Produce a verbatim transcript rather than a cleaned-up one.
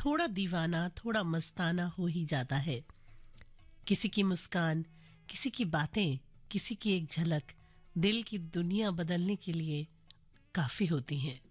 थोड़ा दीवाना, थोड़ा मस्ताना हो ही जाता है। किसी की मुस्कान, किसी की बातें, किसी की एक झलक दिल की दुनिया बदलने के लिए काफी होती हैं।